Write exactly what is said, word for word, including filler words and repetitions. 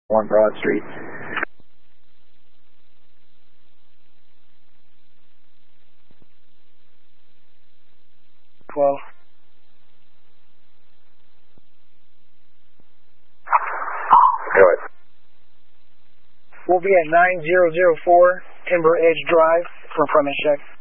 one Broad Street. twelve. Go ahead. We'll be at nine zero zero four Timber Edge Drive for appointment check.